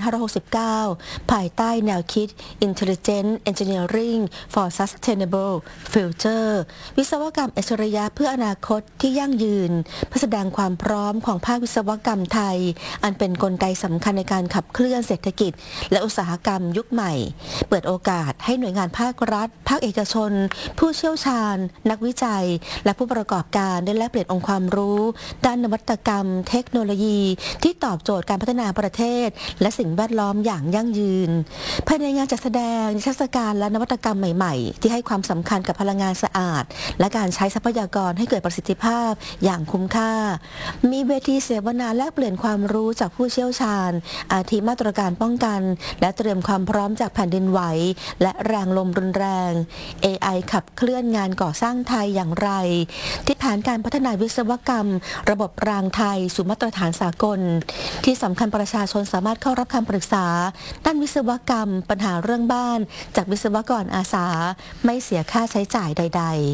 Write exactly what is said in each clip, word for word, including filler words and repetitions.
ห้าร้อยหกสิบเก้า ภายใต้แนวคิด Intelligent Engineering for Sustainable Future วิศวกรรมอัจฉริยะเพื่ออนาคตที่ยั่งยืนเพื่อแสดงความพร้อมของภาควิศวกรรมไทยอันเป็นกลไกสำคัญในการขับเคลื่อนเศรษฐกิจและอุตสาหกรรมยุคใหม่เปิดโอกาสให้หน่วยงานภาครัฐภาคเอกชนผู้เชี่ยวชาญนักวิจัยและผู้ประกอบการได้แลกเปลี่ยนองค์ความรู้ด้านนวัตกรรมเทคโนโลยีที่ตอบโจทย์การพัฒนาประเทศและสิ่งแวดล้อมอย่างยั่งยืนภายในงานจัดแสดงนิทรรศการและนวัตกรรมใหม่ๆที่ให้ความสำคัญกับพลังงานสะอาดและการใช้ทรัพยากรให้เกิดประสิทธิภาพอย่างคุ้มค่ามีเวทีเสวนาแลกเปลี่ยนความรู้จากผู้เชี่ยวชาญอาทิมาตรการป้องกันและเตรียมความพร้อมจากแผ่นดินไหวและแรงลมรุนแรง เอ ไอ ขับเคลื่อนงานก่อสร้างไทยอย่างไรที่แผนการพัฒนาวิศวกรรมระบบรางไทยสู่มาตรฐานสากลที่สำคัญประชาชนสามารถเข้ารับคำปรึกษาด้านวิศวกรรมปัญหาเรื่องบ้านจากวิศวกรอาสาไม่เสียค่าใช้จ่ายใดๆ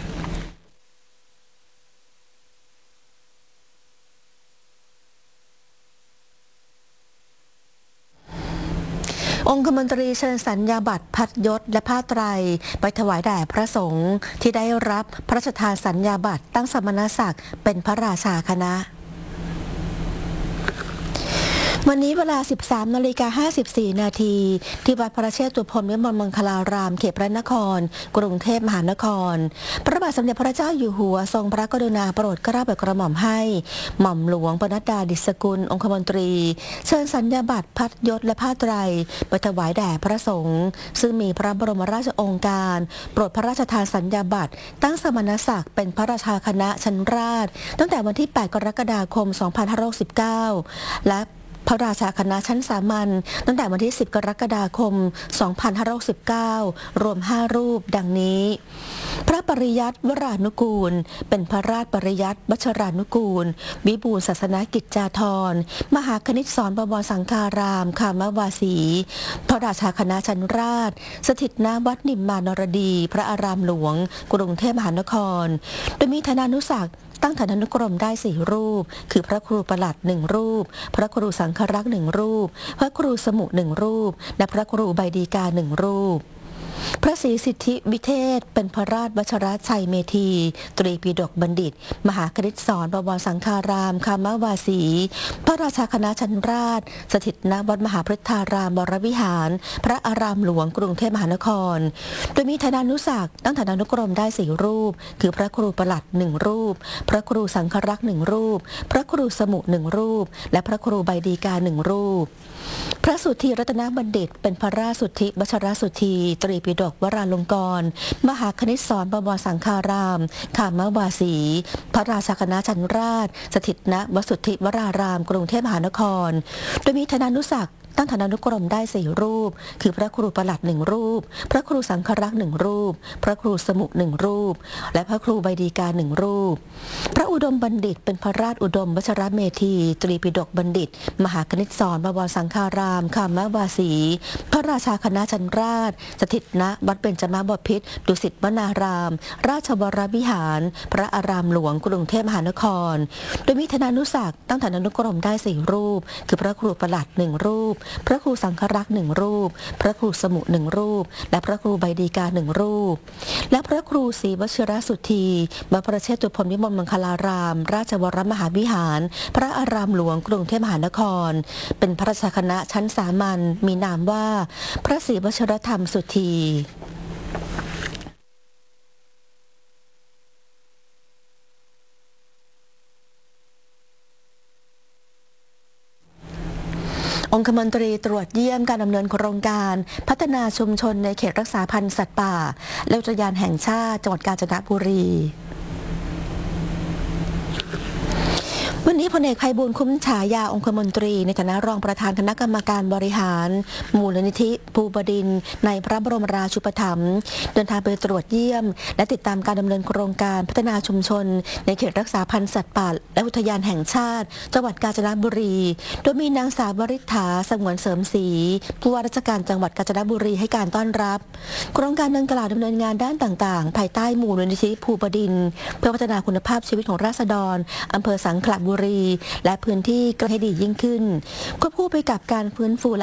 องคมนตรีเชิญสัญญาบัตรพัดยศและผ้าไตรไปถวายแด่พระสงฆ์ที่ได้รับพระราชทานสัญญาบัตรตั้งสมณศักดิ์เป็นพระราชาคณะวันนี้เวลา สิบสามนาฬิกาห้าสิบสี่นาทีที่วัดพระเชตุพนวิมลมังคลารามเขตพระนครกรุงเทพมหานครพระบาทสมเด็จพระเจ้าอยู่หัวทรงพระกรุณาโปรดเกล้าโปรดกระหม่อมให้หม่อมหลวงปนัดดาดิษฐกุลองคมนตรีเชิญสัญญาบัตรพัดยศและผ้าไตรไปถวายแด่พระสงฆ์ซึ่งมีพระบรมราชโองการโปรดพระราชทานสัญญาบัตรตั้งสมณศักดิ์เป็นพระราชาคณะชั้นราชตั้งแต่วันที่แปดกรกฎาคมสองพันห้าร้อยหกสิบเก้าและพระราชาคณะชั้นสามัญตั้งแต่วันที่สิบกรกฎาคมสองพันห้าร้อยหกสิบเก้ารวมห้ารูปดังนี้พระปริยัติวรานุกูลเป็นพระราชปริยัติวัชรานุกูลวิบูลย์ศาสนกิจจาธรมหาคณิตสอนบวรสังฆารามคามวาสีพระราชาคณะชั้นราชสถิตณวัดนิมมานรดีพระอารามหลวงกรุงเทพมหานครโดยมีธนานุศักดิ์ตั้งฐานุกรมได้สี่รูปคือพระครูประหลัดหนึ่งรูปพระครูสังฆรักษ์หนึ่งรูปพระครูสมุหนึ่งรูปและพระครูใบดีกาหนึ่งรูปพระศรีสิทธิวิเทศเป็นพระราชวชรชัยเมธีตรีปิฎกบัณฑิตมหาคณิตสอนบวรสังฆารามคามวาสีพระราชาคณะชั้นราชสถิตณวัดมหาพฤทธารามวรวิหารพระอารามหลวงกรุงเทพมหานครโดยมีธนานุศักดิ์ตั้งฐานุกรมได้สี่รูปคือพระครูประหลัดหนึ่งรูปพระครูสังฆรักษ์หนึ่งรูปพระครูสมุหนึ่งรูปและพระครูใบดีกาหนึ่งรูปพระสุทธีรัตนบัณฑิตเป็นพระราชสุทธิวชรสุทธีตรีปิฎกวราลงกรณ์มหาคณิตสอนบวรสังฆารามคามวาสีพระราชาคณะชั้นราชสถิตณวสุทธิวรารามกรุงเทพมหานครโดยมีธนานุศักดิ์ตั้งฐานุกรมได้สี่รูปคือพระครูประหลัดหนึ่งรูปพระครูสังฆรักษ์หนึ่งรูปพระครูสมุหนึ่งรูปและพระครูใบดีกาหนึ่งรูปพระอุดมบัณฑิตเป็นพระราชอุดมวชรเมธีตรีปิฎกบัณฑิตมหาคณิตสอนบวรสังฆารามคามวาสีพระราชาคณะชั้นราชสถิตณวัดเบญจมาบพิตรดุสิตวนารามราชวรวิหารพระอารามหลวงกรุงเทพมหานครโดยมีธนานุศักดิ์ตั้งฐานุกรมได้สี่รูปคือพระครูประหลัดหนึ่งรูปพระครูสังฆรักษ์หนึ่งรูปพระครูสมุหนึ่งรูปและพระครูใบดีกาหนึ่งรูปและพระครูศรีวชิรสุทธีวัดพระเชตุพนวิมลมังคลารามราชวรมหาวิหารพระอารามหลวงกรุงเทพมหานครเป็นพระราชาคณะชั้นสามัญมีนามว่าพระศรีวชิรธรรมสุทธีองคมนตรีตรวจเยี่ยมการดำเนินโครงการพัฒนาชุมชนในเขตรักษาพันธุ์สัตว์ป่าและอุทยานแห่งชาติจังหวัดกาญจนบุรีวันนี้พลเอกไพบูลย์คุ้มฉายาองคมนตรีในฐานะรองประธานคณะกรรมการบริหารมูลนิธิภูบดินทร์ในพระบรมราชูปถัมภ์เดินทางไปตรวจเยี่ยมและติดตามการดำเนินโครงการพัฒนาชุมชนในเขตรักษาพันธุ์สัตว์ป่าและอุทยานแห่งชาติจังหวัดกาญจนบุรีโดยมีนางสาววริษฐาสงวนเสริมศรีผู้ว่าราชการจังหวัดกาญจนบุรีให้การต้อนรับโครงการดังกล่าวดำเนินงานด้านต่างๆภายใต้มูลนิธิภูบดินทร์เพื่อพัฒนาคุณภาพชีวิตของราษฎรอำเภอสังขละบุรีและพื้นที่ก็ให้ดียิ่งขึ้นควบคู่ไปกับการฟื้นฟู